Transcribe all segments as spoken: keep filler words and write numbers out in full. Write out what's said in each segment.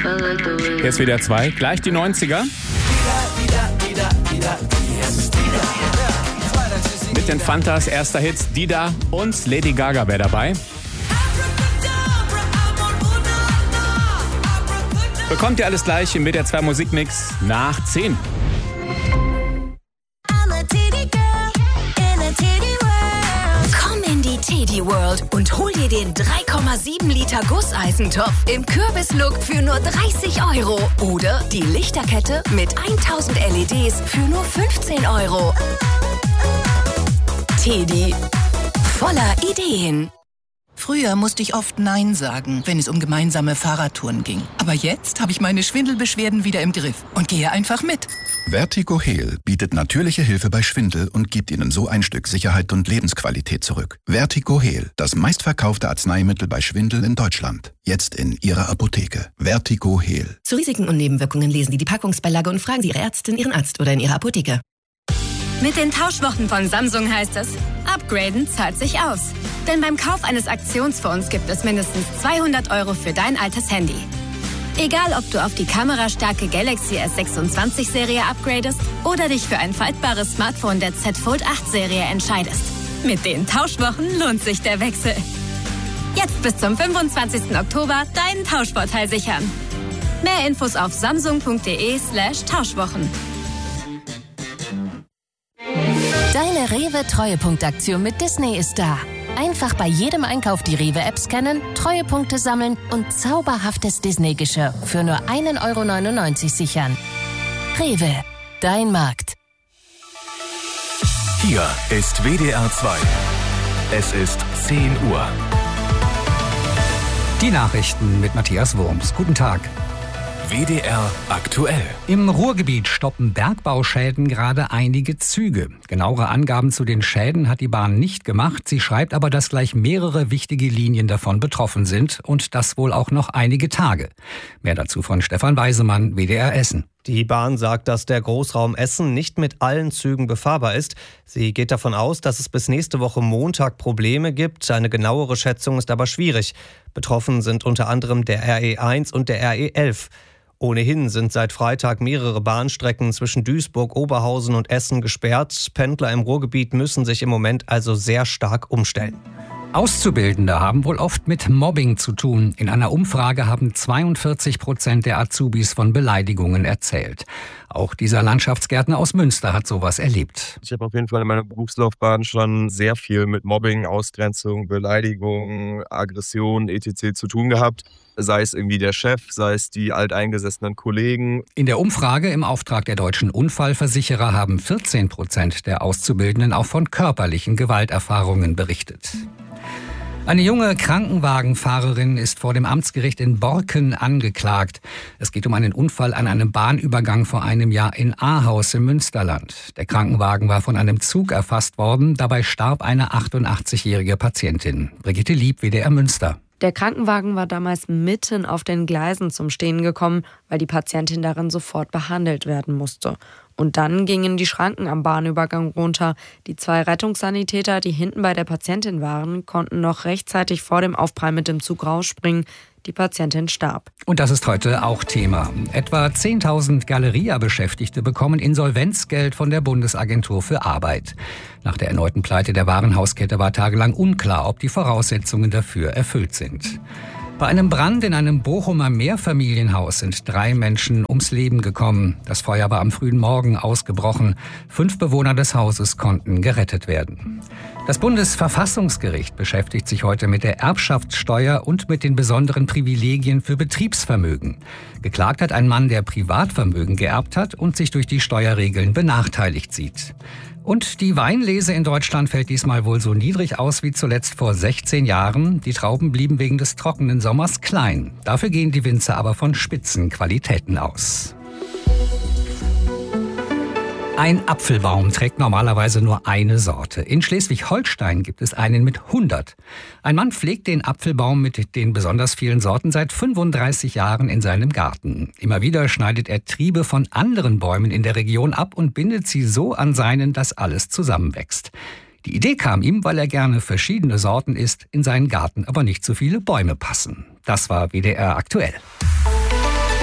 Hier ist W D R zwei, gleich die neunziger. Mit den Fantas erster Hits, Dida und Lady Gaga wäre dabei. Bekommt ihr alles gleich im W D R zwei Musikmix nach zehn. Komm in die Teddy World und hol dir den drei Komma sieben Liter Gusseisentopf im Kürbislook für nur dreißig Euro. Oder die Lichterkette mit tausend L E Ds für nur fünfzehn Euro. Teddy, voller Ideen. Früher musste ich oft Nein sagen, wenn es um gemeinsame Fahrradtouren ging. Aber jetzt habe ich meine Schwindelbeschwerden wieder im Griff und gehe einfach mit. Vertigo Heal bietet natürliche Hilfe bei Schwindel und gibt Ihnen so ein Stück Sicherheit und Lebensqualität zurück. Vertigo Heal, das meistverkaufte Arzneimittel bei Schwindel in Deutschland. Jetzt in Ihrer Apotheke. Vertigo Heal. Zu Risiken und Nebenwirkungen lesen Sie die Packungsbeilage und fragen Sie Ihre Ärztin, Ihren Arzt oder in Ihrer Apotheke. Mit den Tauschwochen von Samsung heißt es, upgraden zahlt sich aus. Denn beim Kauf eines Aktionsfonds gibt es mindestens zweihundert Euro für dein altes Handy. Egal, ob du auf die kamerastarke Galaxy S sechsundzwanzig Serie upgradest oder dich für ein faltbares Smartphone der Z Fold acht Serie entscheidest. Mit den Tauschwochen lohnt sich der Wechsel. Jetzt bis zum fünfundzwanzigsten Oktober deinen Tauschvorteil sichern. Mehr Infos auf samsung.de slash Tauschwochen. Deine Rewe-Treuepunktaktion mit Disney ist da. Einfach bei jedem Einkauf die Rewe-App scannen, Treuepunkte sammeln und zauberhaftes Disney-Geschirr für nur ein Euro neunundneunzig sichern. Rewe, dein Markt. Hier ist W D R zwei. Es ist zehn Uhr. Die Nachrichten mit Matthias Wurms. Guten Tag. W D R aktuell. Im Ruhrgebiet stoppen Bergbauschäden gerade einige Züge. Genauere Angaben zu den Schäden hat die Bahn nicht gemacht. Sie schreibt aber, dass gleich mehrere wichtige Linien davon betroffen sind und das wohl auch noch einige Tage. Mehr dazu von Stefan Weisemann, W D R Essen. Die Bahn sagt, dass der Großraum Essen nicht mit allen Zügen befahrbar ist. Sie geht davon aus, dass es bis nächste Woche Montag Probleme gibt. Eine genauere Schätzung ist aber schwierig. Betroffen sind unter anderem der R E eins und der R E elf. Ohnehin sind seit Freitag mehrere Bahnstrecken zwischen Duisburg, Oberhausen und Essen gesperrt. Pendler im Ruhrgebiet müssen sich im Moment also sehr stark umstellen. Auszubildende haben wohl oft mit Mobbing zu tun. In einer Umfrage haben zweiundvierzig Prozent der Azubis von Beleidigungen erzählt. Auch dieser Landschaftsgärtner aus Münster hat sowas erlebt. Ich habe auf jeden Fall in meiner Berufslaufbahn schon sehr viel mit Mobbing, Ausgrenzung, Beleidigung, Aggression, et cetera zu tun gehabt. Sei es irgendwie der Chef, sei es die alteingesessenen Kollegen. In der Umfrage im Auftrag der Deutschen Unfallversicherer haben vierzehn Prozent der Auszubildenden auch von körperlichen Gewalterfahrungen berichtet. Eine junge Krankenwagenfahrerin ist vor dem Amtsgericht in Borken angeklagt. Es geht um einen Unfall an einem Bahnübergang vor einem Jahr in Ahaus im Münsterland. Der Krankenwagen war von einem Zug erfasst worden. Dabei starb eine achtundachtzigjährige Patientin. Brigitte Lieb, W D R Münster. Der Krankenwagen war damals mitten auf den Gleisen zum Stehen gekommen, weil die Patientin darin sofort behandelt werden musste. Und dann gingen die Schranken am Bahnübergang runter. Die zwei Rettungssanitäter, die hinten bei der Patientin waren, konnten noch rechtzeitig vor dem Aufprall mit dem Zug rausspringen. Die Patientin starb. Und das ist heute auch Thema. Etwa zehntausend Galeria-Beschäftigte bekommen Insolvenzgeld von der Bundesagentur für Arbeit. Nach der erneuten Pleite der Warenhauskette war tagelang unklar, ob die Voraussetzungen dafür erfüllt sind. Bei einem Brand in einem Bochumer Mehrfamilienhaus sind drei Menschen ums Leben gekommen. Das Feuer war am frühen Morgen ausgebrochen. Fünf Bewohner des Hauses konnten gerettet werden. Das Bundesverfassungsgericht beschäftigt sich heute mit der Erbschaftssteuer und mit den besonderen Privilegien für Betriebsvermögen. Geklagt hat ein Mann, der Privatvermögen geerbt hat und sich durch die Steuerregeln benachteiligt sieht. Und die Weinlese in Deutschland fällt diesmal wohl so niedrig aus wie zuletzt vor sechzehn Jahren. Die Trauben blieben wegen des trockenen Sommers klein. Dafür gehen die Winzer aber von Spitzenqualitäten aus. Ein Apfelbaum trägt normalerweise nur eine Sorte. In Schleswig-Holstein gibt es einen mit hundert. Ein Mann pflegt den Apfelbaum mit den besonders vielen Sorten seit fünfunddreißig Jahren in seinem Garten. Immer wieder schneidet er Triebe von anderen Bäumen in der Region ab und bindet sie so an seinen, dass alles zusammenwächst. Die Idee kam ihm, weil er gerne verschiedene Sorten isst, in seinen Garten aber nicht so viele Bäume passen. Das war W D R aktuell.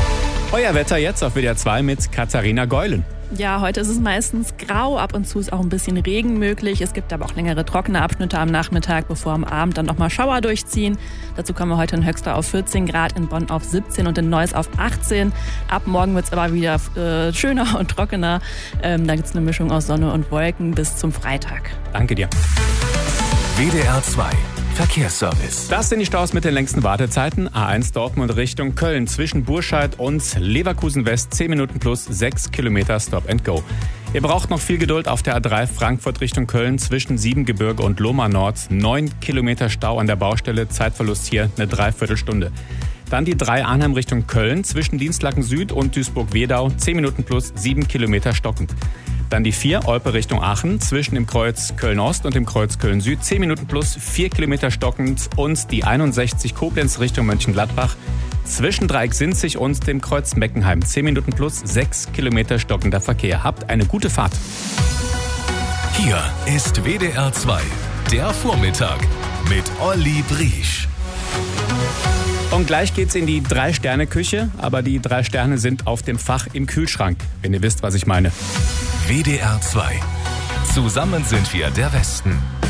Euer Wetter jetzt auf W D R zwei mit Katharina Geulen. Ja, heute ist es meistens grau, ab und zu ist auch ein bisschen Regen möglich. Es gibt aber auch längere trockene Abschnitte am Nachmittag, bevor am Abend dann nochmal Schauer durchziehen. Dazu kommen wir heute in Höxter auf vierzehn Grad, in Bonn auf siebzehn und in Neuss auf achtzehn. Ab morgen wird es aber wieder äh, schöner und trockener. Ähm, da gibt es eine Mischung aus Sonne und Wolken bis zum Freitag. Danke dir. W D R zwei Verkehrsservice. Das sind die Staus mit den längsten Wartezeiten. A eins Dortmund Richtung Köln zwischen Burscheid und Leverkusen West. zehn Minuten plus sechs Kilometer Stop and Go. Ihr braucht noch viel Geduld auf der A drei Frankfurt Richtung Köln zwischen Siebengebirge und Lohmar Nord. neun Kilometer Stau an der Baustelle. Zeitverlust hier eine Dreiviertelstunde. Dann die drei Arnhem Richtung Köln zwischen Dienstlaken Süd und Duisburg-Wedau. zehn Minuten plus sieben Kilometer stockend. Dann die vier Olpe Richtung Aachen zwischen dem Kreuz Köln-Ost und dem Kreuz Köln-Süd. zehn Minuten plus vier Kilometer stockend. Und die einundsechzig Koblenz Richtung Mönchengladbach zwischen Dreieck-Sinzig und dem Kreuz Meckenheim. zehn Minuten plus sechs Kilometer stockender Verkehr. Habt eine gute Fahrt. Hier ist W D R zwei, der Vormittag mit Olli Briesch. Und gleich geht's in die Drei-Sterne-Küche, aber die drei Sterne sind auf dem Fach im Kühlschrank, wenn ihr wisst, was ich meine. W D R zwei. Zusammen sind wir der Westen.